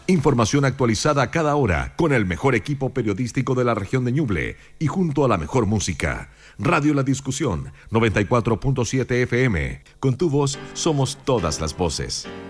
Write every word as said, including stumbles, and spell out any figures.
Información actualizada cada hora con el mejor equipo periodístico de la región de Ñuble y junto a la mejor música. Radio La Discusión, noventa y cuatro punto siete F M. Con tu voz somos todas las voces.